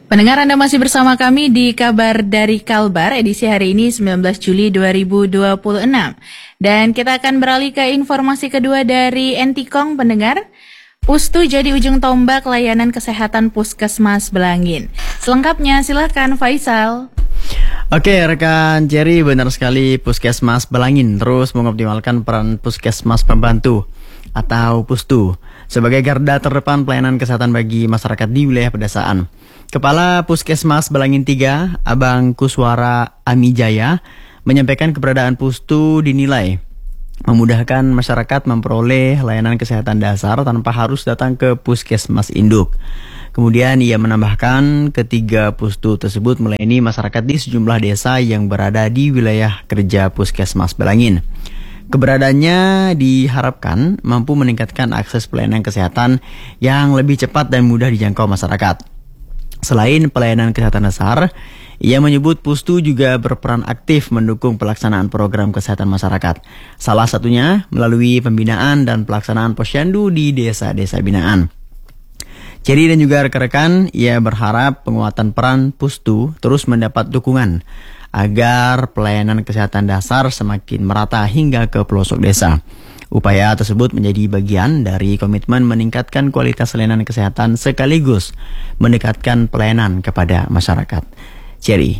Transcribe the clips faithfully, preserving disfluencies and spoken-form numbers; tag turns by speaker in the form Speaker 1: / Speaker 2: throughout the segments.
Speaker 1: Pendengar, Anda masih bersama kami di Kabar dari Kalbar edisi hari ini sembilan belas Juli dua ribu dua puluh enam. Dan kita akan beralih ke informasi kedua dari Entikong, pendengar. Pustu jadi ujung tombak layanan kesehatan Puskesmas Belangin. Selengkapnya silakan Faisal.
Speaker 2: Oke rekan Jerry, benar sekali Puskesmas Belangin terus mengoptimalkan peran Puskesmas Pembantu atau Pustu sebagai garda terdepan pelayanan kesehatan bagi masyarakat di wilayah pedesaan. Kepala Puskesmas Belangin tiga, Abang Kuswara Amijaya, menyampaikan keberadaan Pustu dinilai memudahkan masyarakat memperoleh layanan kesehatan dasar tanpa harus datang ke Puskesmas induk. Kemudian ia menambahkan ketiga Pustu tersebut melayani masyarakat di sejumlah desa yang berada di wilayah kerja Puskesmas Belangin. Keberadaannya diharapkan mampu meningkatkan akses pelayanan kesehatan yang lebih cepat dan mudah dijangkau masyarakat. Selain pelayanan kesehatan dasar, ia menyebut Pustu juga berperan aktif mendukung pelaksanaan program kesehatan masyarakat. Salah satunya melalui pembinaan dan pelaksanaan posyandu di desa-desa binaan. Jadi dan juga rekan-rekan, ia berharap penguatan peran Pustu terus mendapat dukungan agar pelayanan kesehatan dasar semakin merata hingga ke pelosok desa. Upaya tersebut menjadi bagian dari komitmen meningkatkan kualitas layanan kesehatan sekaligus mendekatkan pelayanan kepada masyarakat. Cherry.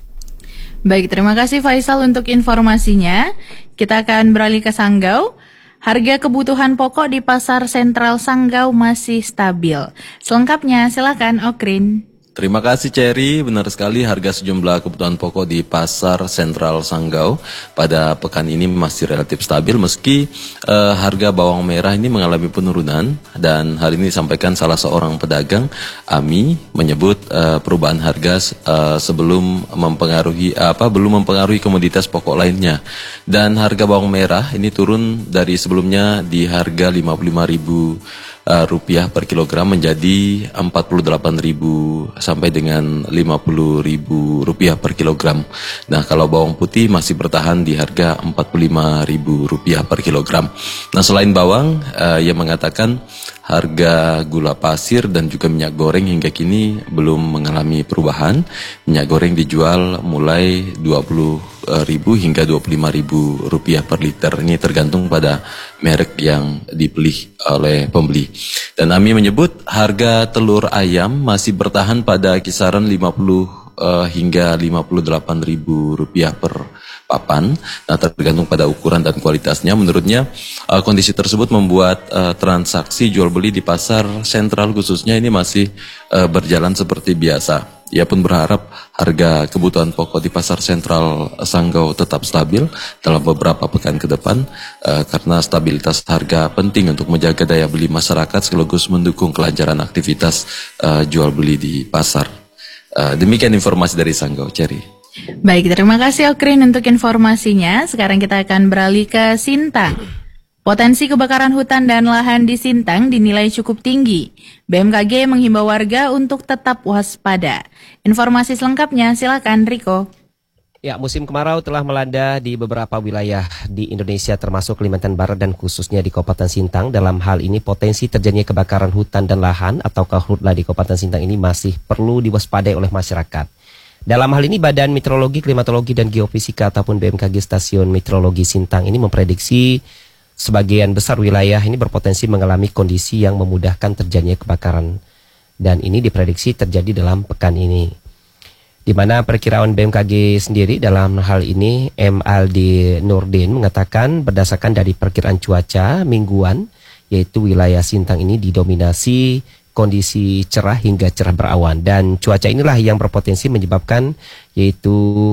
Speaker 1: Baik, terima kasih Faisal untuk informasinya. Kita akan beralih ke Sanggau. Harga kebutuhan pokok di pasar sentral Sanggau masih stabil. Selengkapnya silakan Okrin.
Speaker 3: Terima kasih Cherry, benar sekali harga sejumlah kebutuhan pokok di pasar sentral Sanggau pada pekan ini masih relatif stabil meski uh, harga bawang merah ini mengalami penurunan, dan hari ini disampaikan salah seorang pedagang Ami menyebut uh, perubahan harga uh, sebelum mempengaruhi apa belum mempengaruhi komoditas pokok lainnya, dan harga bawang merah ini turun dari sebelumnya di harga lima puluh lima ribu rupiah per kilogram menjadi empat puluh delapan ribu sampai dengan lima puluh ribu rupiah per kilogram. Nah, kalau bawang putih masih bertahan di harga empat puluh lima ribu rupiah per kilogram. Nah, selain bawang, uh, ia mengatakan harga gula pasir dan juga minyak goreng hingga kini belum mengalami perubahan. Minyak goreng dijual mulai dua puluh ribu hingga dua puluh lima ribu rupiah per liter. Ini tergantung pada merek yang dibeli oleh pembeli. Dan Ami menyebut harga telur ayam masih bertahan pada kisaran lima puluh uh, hingga lima puluh delapan ribu rupiah per papan. Nah, tergantung pada ukuran dan kualitasnya. Menurutnya uh, kondisi tersebut membuat uh, transaksi jual beli di pasar sentral khususnya ini masih uh, berjalan seperti biasa. Ia pun berharap harga kebutuhan pokok di pasar sentral Sanggau tetap stabil dalam beberapa pekan ke depan uh, karena stabilitas harga penting untuk menjaga daya beli masyarakat sekaligus mendukung kelancaran aktivitas uh, jual beli di pasar. Uh, demikian informasi dari Sanggau, Cherry.
Speaker 1: Baik, terima kasih Okrin untuk informasinya. Sekarang kita akan beralih ke Sintang. Potensi kebakaran hutan dan lahan di Sintang dinilai cukup tinggi. B M K G menghimbau warga untuk tetap waspada. Informasi selengkapnya silakan Riko.
Speaker 4: Ya, musim kemarau telah melanda di beberapa wilayah di Indonesia termasuk Kalimantan Barat dan khususnya di Kabupaten Sintang. Dalam hal ini potensi terjadinya kebakaran hutan dan lahan atau karhutla di Kabupaten Sintang ini masih perlu diwaspadai oleh masyarakat. Dalam hal ini Badan Meteorologi, Klimatologi dan Geofisika ataupun B M K G Stasiun Meteorologi Sintang ini memprediksi sebagian besar wilayah ini berpotensi mengalami kondisi yang memudahkan terjadinya kebakaran, dan ini diprediksi terjadi dalam pekan ini. Di mana perkiraan B M K G sendiri dalam hal ini M. Aldi Nurdin mengatakan berdasarkan dari perkiraan cuaca mingguan, yaitu wilayah Sintang ini didominasi kondisi cerah hingga cerah berawan, dan cuaca inilah yang berpotensi menyebabkan yaitu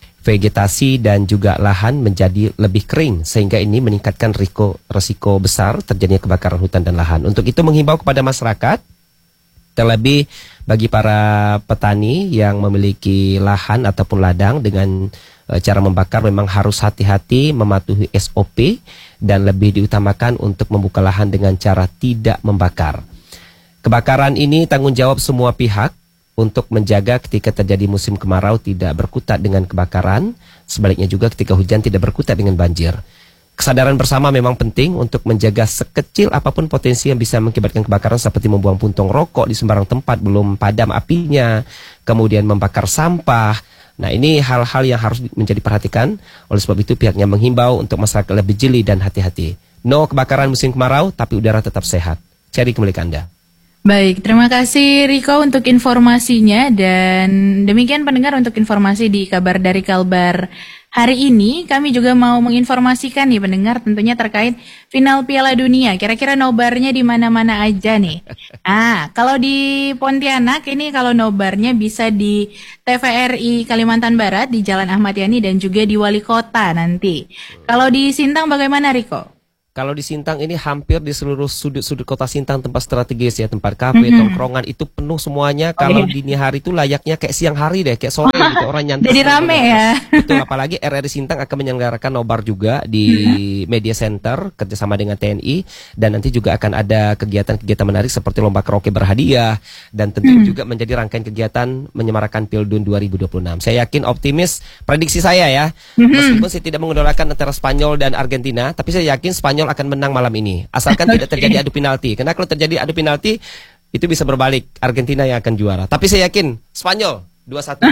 Speaker 4: vegetasi dan juga lahan menjadi lebih kering sehingga ini meningkatkan risiko, risiko besar terjadinya kebakaran hutan dan lahan. Untuk itu menghimbau kepada masyarakat, terlebih bagi para petani yang memiliki lahan ataupun ladang dengan e, cara membakar memang harus hati-hati mematuhi S O P dan lebih diutamakan untuk membuka lahan dengan cara tidak membakar. Kebakaran ini tanggung jawab semua pihak untuk menjaga ketika terjadi musim kemarau tidak berkutat dengan kebakaran, sebaliknya juga ketika hujan tidak berkutat dengan banjir. kesadaran bersama memang penting untuk menjaga sekecil apapun potensi yang bisa mengakibatkan kebakaran, seperti membuang puntung rokok di sembarang tempat belum padam apinya, kemudian membakar sampah. Nah, ini hal-hal yang harus menjadi perhatikan. Oleh sebab itu pihaknya menghimbau untuk masyarakat lebih jeli dan hati-hati. No kebakaran musim kemarau, tapi udara tetap sehat. Cari kembali ke Anda.
Speaker 1: Baik, terima kasih Riko untuk informasinya, dan demikian pendengar untuk informasi di kabar dari Kalbar hari ini. Kami juga mau menginformasikan nih pendengar tentunya terkait final Piala Dunia. Kira-kira nobarnya di mana-mana aja nih. Ah, kalau di Pontianak ini kalau nobarnya bisa di T V R I Kalimantan Barat di Jalan Ahmad Yani dan juga di Wali Kota nanti. Kalau di Sintang bagaimana Riko?
Speaker 4: Kalau di Sintang ini hampir di seluruh sudut-sudut kota Sintang, tempat strategis ya, tempat kafe, mm-hmm. tongkrongan itu penuh semuanya. Oh, kalau iya. dini hari itu layaknya kayak siang hari deh, kayak sore gitu, orang nyantai.
Speaker 1: Jadi rame ya.
Speaker 4: Betul, apalagi R R I Sintang akan menyelenggarakan nobar juga di mm-hmm. Media Center kerjasama dengan T N I, dan nanti juga akan ada kegiatan-kegiatan menarik seperti lomba karaoke berhadiah, dan tentu mm-hmm. juga menjadi rangkaian kegiatan menyemarakan Pildun dua ribu dua puluh enam. Saya yakin optimis, prediksi saya ya, mm-hmm. meskipun saya tidak mengidolakan antara Spanyol dan Argentina, tapi saya yakin Spanyol akan menang malam ini, asalkan okay. tidak terjadi adu penalti. Karena kalau terjadi adu penalti itu bisa berbalik, Argentina yang akan juara. Tapi saya yakin Spanyol dua satu.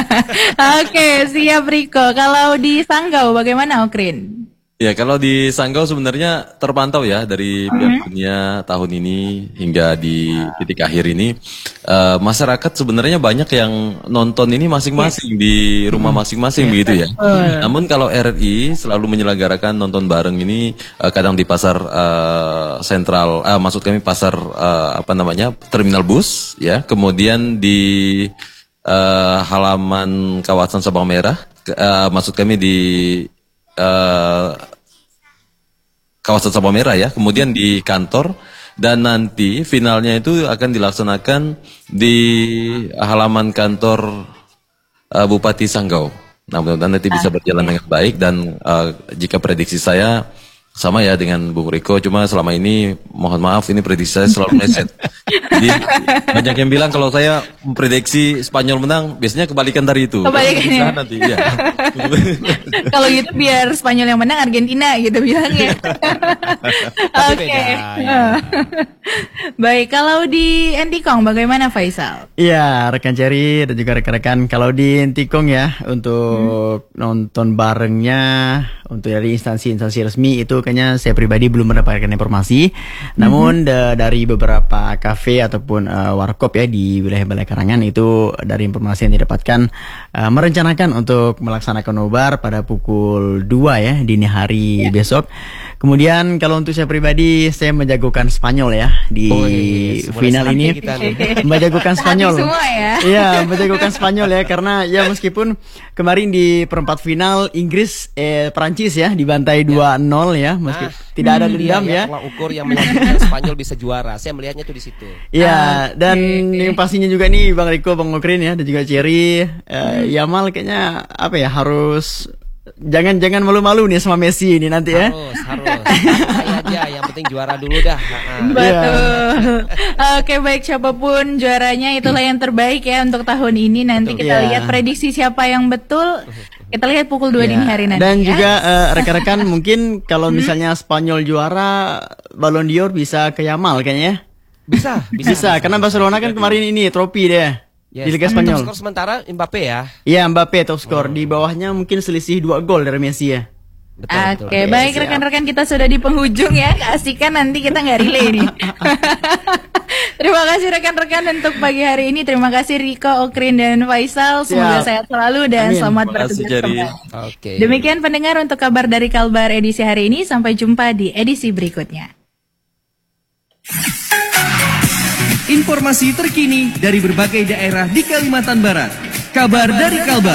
Speaker 1: Oke, siap Riko. Kalau di Sanggau bagaimana Okrin?
Speaker 3: Ya, kalau di Sanggau sebenarnya terpantau ya dari Piala Dunia tahun ini hingga di titik akhir ini, uh, masyarakat sebenarnya banyak yang nonton ini masing-masing di rumah masing-masing begitu ya. Namun kalau R R I selalu menyelenggarakan nonton bareng ini uh, kadang di pasar uh, sentral, uh, maksud kami pasar uh, apa namanya terminal bus ya, kemudian di uh, halaman kawasan Sabang Merah, uh, maksud kami di Uh, kawasan Sabang Merah ya, kemudian di kantor, dan nanti finalnya itu akan dilaksanakan di halaman kantor uh, Bupati Sanggau. Nah, mudah-mudahan nanti bisa berjalan dengan baik, dan uh, jika prediksi saya sama ya dengan Bung Riko, cuma selama ini mohon maaf ini prediksi saya selalu meleset. Jadi banyak yang bilang kalau saya memprediksi Spanyol menang, biasanya kebalikan dari itu.
Speaker 1: Kebalikannya.
Speaker 3: Nanti, ya.
Speaker 1: Kalau gitu biar Spanyol yang menang Argentina gitu bilangnya. Oke. Okay. Ya. Baik, kalau di Entikong bagaimana Faisal?
Speaker 2: Iya, rekan Cherry dan juga rekan-rekan, kalau di Entikong ya untuk hmm. nonton barengnya untuk dari instansi-instansi resmi itu kayaknya saya pribadi belum mendapatkan informasi. Namun mm-hmm. da- dari beberapa kafe ataupun uh, warkop ya di wilayah Balai Karangan itu dari informasi yang didapatkan uh, merencanakan untuk melaksanakan nobar pada pukul dua ya dini hari yeah. besok. Kemudian kalau untuk saya pribadi saya menjagokan Spanyol ya di oh, iya, iya. final ini menjagokan Spanyol.
Speaker 1: Semua ya.
Speaker 2: Iya, menjagokan Spanyol ya karena ya meskipun kemarin di perempat final Inggris eh Prancis ya dibantai dua nol ya, meski nah, tidak ada dendam ya.
Speaker 4: Tolak ukur yang menyebabkan Spanyol bisa juara. Saya melihatnya tuh di situ.
Speaker 2: Iya, ah, dan okay. yang pastinya juga nih Bang Riko, Bang Okrin ya dan juga Cherry, eh, hmm. Yamal kayaknya apa ya harus Jangan-jangan malu-malu nih sama Messi ini nanti ya.
Speaker 4: Harus, harus. Saya aja, yang penting juara dulu dah.
Speaker 1: Betul. Oke, baik, siapapun juaranya itulah yang terbaik ya untuk tahun ini. Nanti betul. Kita yeah. lihat prediksi siapa yang betul. Kita lihat pukul dua yeah. dini hari nanti.
Speaker 2: Dan
Speaker 1: ya.
Speaker 2: juga uh, rekan-rekan mungkin kalau misalnya Spanyol juara, Ballon d'Or bisa ke Yamal kayaknya.
Speaker 4: Bisa,
Speaker 2: bisa. Bisa, karena Barcelona kan kemarin ini trofi deh. Yes. Di Liga Spanyol.
Speaker 4: Top skor sementara Mbappe ya.
Speaker 2: Iya, Mbappe top skor. Oh. Di bawahnya mungkin selisih dua gol dari Messi ya.
Speaker 1: Oke, okay, baik rekan-rekan, kita sudah di penghujung ya. Keasikan nanti kita nggak relay nih. Terima kasih rekan-rekan untuk pagi hari ini. Terima kasih Riko, Okrin, dan Faisal. Semoga Siap. sehat selalu dan Amin. Selamat bertugas kembali.
Speaker 4: Okay.
Speaker 1: Demikian pendengar untuk kabar dari Kalbar edisi hari ini. Sampai jumpa di edisi berikutnya.
Speaker 5: Informasi terkini dari berbagai daerah di Kalimantan Barat. Kabar dari Kalbar.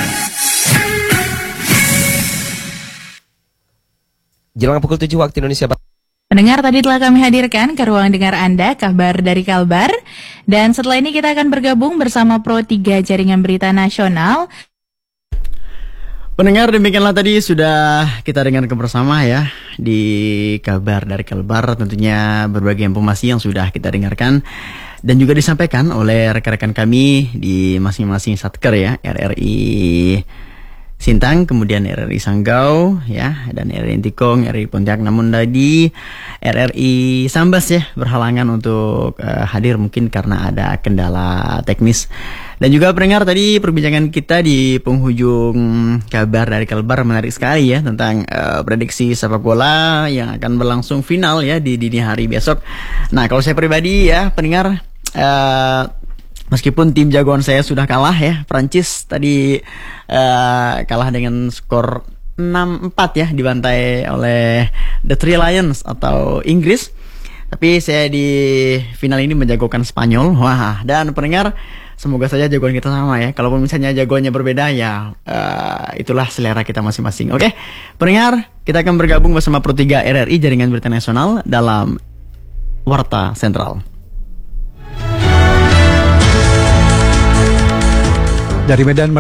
Speaker 4: Jelang pukul tujuh waktu Indonesia Barat.
Speaker 1: Pendengar, tadi telah kami hadirkan ke ruang dengar Anda kabar dari Kalbar. Dan setelah ini kita akan bergabung bersama Pro tiga Jaringan Berita Nasional.
Speaker 2: Pendengar, demikianlah tadi sudah kita dengarkan bersama ya di kabar dari Kalbar, tentunya berbagai informasi yang sudah kita dengarkan dan juga disampaikan oleh rekan-rekan kami di masing-masing satker ya, R R I Sintang, kemudian R R I Sanggau ya, dan R R I Entikong, R R I Pontianak. Namun tadi R R I Sambas ya berhalangan untuk uh, hadir mungkin karena ada kendala teknis. Dan juga pendengar, tadi perbincangan kita di penghujung kabar dari Kalbar menarik sekali ya tentang uh, prediksi sepak bola yang akan berlangsung final ya di dini hari besok. Nah, kalau saya pribadi ya pendengar, uh, meskipun tim jagoan saya sudah kalah ya, Prancis tadi uh, kalah dengan skor enam empat ya, dibantai oleh The Three Lions atau Inggris. Tapi saya di final ini menjagokan Spanyol. Wah, dan pendengar, semoga saja jagoan kita sama ya. Kalaupun misalnya jagoannya berbeda ya, uh, itulah selera kita masing-masing. Oke, pendengar, kita akan bergabung bersama Pro tiga R R I Jaringan Berita Nasional dalam Warta Sentral.
Speaker 6: Dari Medan